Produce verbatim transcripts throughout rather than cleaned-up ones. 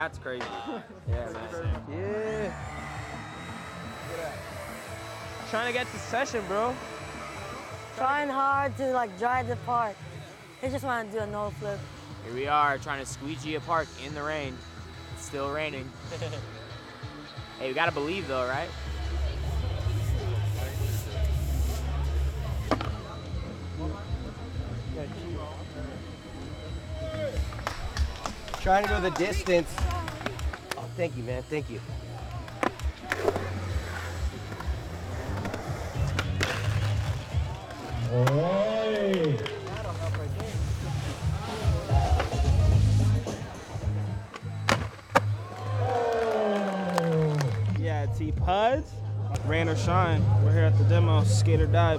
That's crazy. Yeah, man. Yeah. Trying to get to session, bro. Trying hard to like drive the park. He just want to do a no flip. Here we are trying to squeegee a park in the rain. It's still raining. Hey, we gotta believe though, right? Trying to go the distance. Oh, thank you, man. Thank you. Oi. Yeah, T Puds, rain or shine. We're here at the demo, skate or die.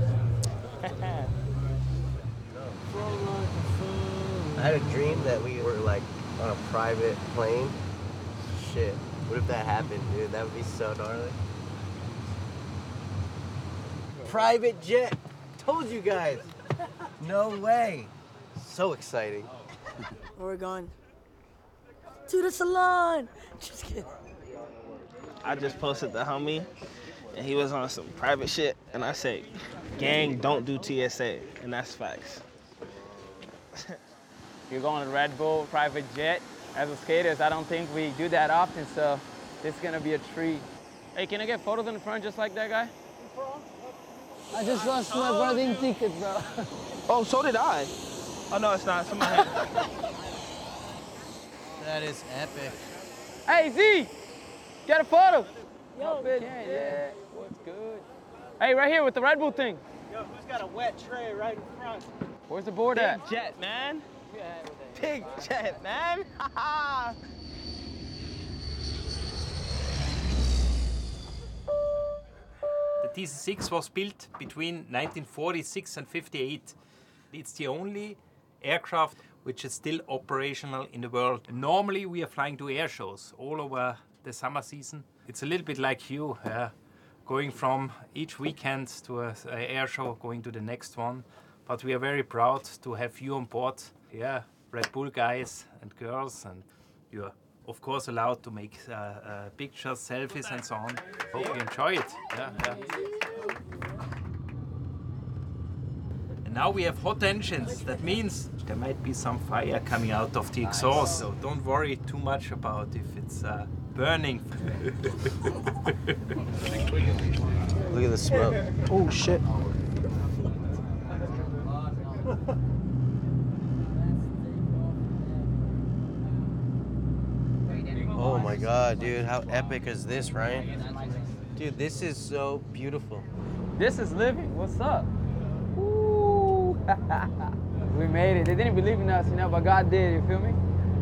I had a dream that we were like on a private plane. Shit, what if that happened, dude? That would be so gnarly. Private jet. Told you guys. No way. So exciting. Where we're going? To the salon. Just kidding. I just posted the homie, and he was on some private shit, and I say, gang, don't do T S A, and that's facts. You're going to Red Bull private jet. As a skaters, I don't think we do that often, so this is gonna be a treat. Hey, can I get photos in the front just like that guy? I just lost my boarding ticket, bro. Oh, so did I. Oh, no, it's not. Somebody. That is epic. Hey, Z, get a photo. Yo, yeah, yeah, what's good? Hey, right here with the Red Bull thing. Yo, who's got a wet tray right in front? Where's the board Big at? jet, man. Big jet, man. The D C six was built between nineteen forty-six and fifty-eight. It's the only aircraft which is still operational in the world. Normally we are flying to air shows all over the summer season. It's a little bit like you, uh, going from each weekend to an air show, going to the next one. But we are very proud to have you on board. Yeah, Red Bull guys and girls, and you are of course allowed to make uh, uh, pictures, selfies and so on. Hope you enjoy it. Yeah, yeah. And now we have hot engines. That means there might be some fire coming out of the exhaust. So don't worry too much about if it's uh, burning. Look at the smoke. Oh, shit. Oh my god, dude, how epic is this, Ryan? Dude, this is so beautiful. This is living. What's up? Woo. We made it. They didn't believe in us, you know, but God did. You feel me?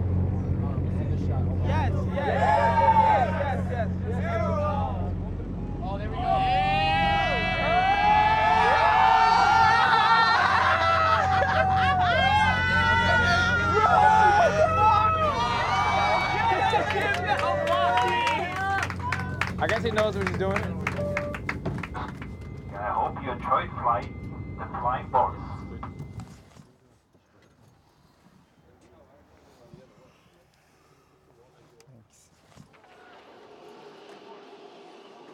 Yes, yes, yes, yes, yes, yes. Oh, there we go. I guess he knows what he's doing. I hope you enjoyed flight, the flying box.